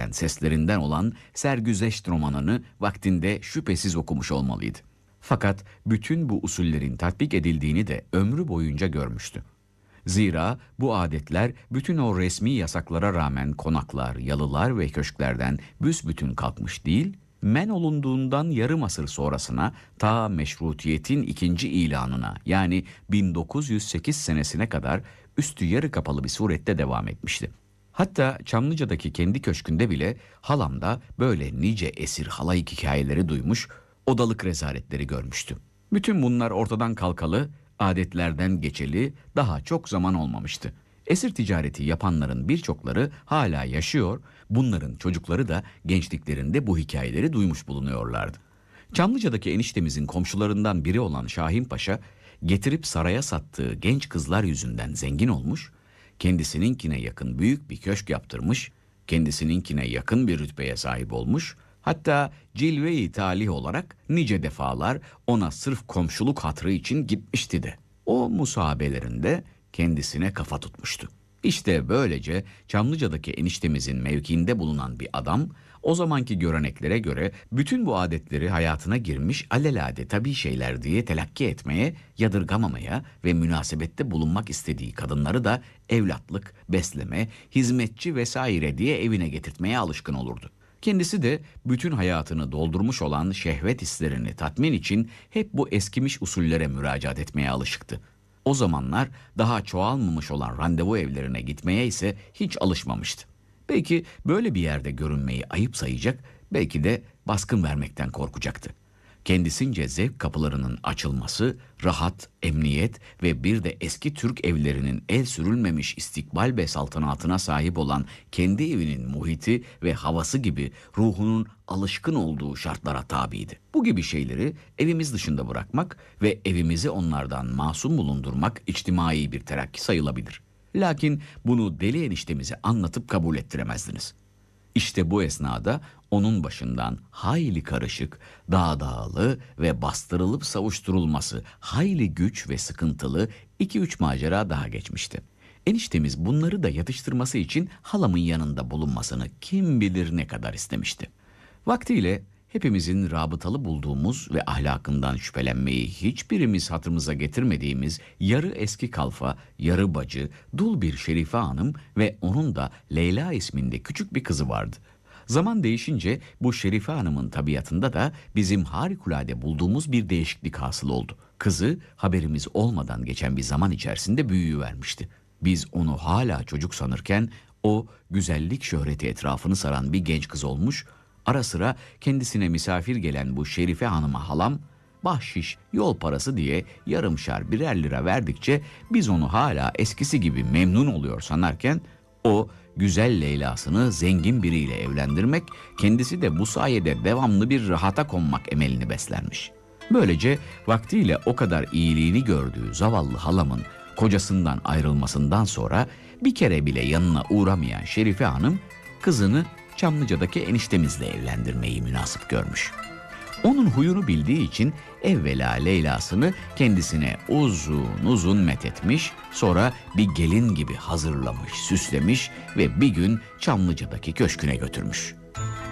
gelen seslerinden olan Sergüzeşt romanını vaktinde şüphesiz okumuş olmalıydı. Fakat bütün bu usullerin tatbik edildiğini de ömrü boyunca görmüştü. Zira bu adetler bütün o resmi yasaklara rağmen konaklar, yalılar ve köşklerden büsbütün kalkmış değil, men olunduğundan yarım asır sonrasına ta meşrutiyetin ikinci ilanına yani 1908 senesine kadar üstü yarı kapalı bir surette devam etmişti. Hatta Çamlıca'daki kendi köşkünde bile halamda böyle nice esir halay hikayeleri duymuş, odalık rezaletleri görmüştü. Bütün bunlar ortadan kalkalı, adetlerden geçeli daha çok zaman olmamıştı. Esir ticareti yapanların birçokları hala yaşıyor, bunların çocukları da gençliklerinde bu hikayeleri duymuş bulunuyorlardı. Çamlıca'daki eniştemizin komşularından biri olan Şahin Paşa, getirip saraya sattığı genç kızlar yüzünden zengin olmuş, kendisininkine yakın büyük bir köşk yaptırmış, kendisininkine yakın bir rütbeye sahip olmuş, hatta cilve-i talih olarak nice defalar ona sırf komşuluk hatrı için gitmişti de. O musahabelerinde kendisine kafa tutmuştu. İşte böylece Çamlıca'daki eniştemizin mevkiinde bulunan bir adam, o zamanki göreneklere göre bütün bu adetleri hayatına girmiş alelade tabii şeyler diye telakki etmeye, yadırgamamaya ve münasebette bulunmak istediği kadınları da evlatlık, besleme, hizmetçi vesaire diye evine getirtmeye alışkın olurdu. Kendisi de bütün hayatını doldurmuş olan şehvet hislerini tatmin için hep bu eskimiş usullere müracaat etmeye alışıktı. O zamanlar daha çoğalmamış olan randevu evlerine gitmeye ise hiç alışmamıştı. Belki böyle bir yerde görünmeyi ayıp sayacak, belki de baskın vermekten korkacaktı. Kendisince zevk kapılarının açılması, rahat, emniyet ve bir de eski Türk evlerinin el sürülmemiş istikbal ve saltanatına sahip olan kendi evinin muhiti ve havası gibi ruhunun alışkın olduğu şartlara tabiydi. Bu gibi şeyleri evimiz dışında bırakmak ve evimizi onlardan masum bulundurmak içtimai bir terakki sayılabilir. Lakin bunu deli eniştemize anlatıp kabul ettiremezdiniz. İşte bu esnada onun başından hayli karışık, dağdağılı ve bastırılıp savuşturulması hayli güç ve sıkıntılı 2-3 macera daha geçmişti. Eniştemiz bunları da yatıştırması için halamın yanında bulunmasını kim bilir ne kadar istemişti. Vaktiyle hepimizin rabıtalı bulduğumuz ve ahlakından şüphelenmeyi hiçbirimiz hatırımıza getirmediğimiz yarı eski kalfa, yarı bacı, dul bir Şerife Hanım ve onun da Leyla isminde küçük bir kızı vardı. Zaman değişince bu Şerife Hanım'ın tabiatında da bizim harikulade bulduğumuz bir değişiklik hasıl oldu. Kızı haberimiz olmadan geçen bir zaman içerisinde büyüyüvermişti. Biz onu hala çocuk sanırken o güzellik şöhreti etrafını saran bir genç kız olmuş, ara sıra kendisine misafir gelen bu Şerife Hanım'a halam, bahşiş, yol parası diye yarımşar birer lira verdikçe biz onu hala eskisi gibi memnun oluyor sanarken o güzel Leyla'sını zengin biriyle evlendirmek, kendisi de bu sayede devamlı bir rahata konmak emelini beslenmiş. Böylece vaktiyle o kadar iyiliğini gördüğü zavallı halamın kocasından ayrılmasından sonra bir kere bile yanına uğramayan Şerife Hanım kızını Çamlıca'daki eniştemizle evlendirmeyi münasip görmüş. Onun huyunu bildiği için evvela Leyla'sını kendisine uzun uzun methetmiş, sonra bir gelin gibi hazırlamış, süslemiş ve bir gün Çamlıca'daki köşküne götürmüş.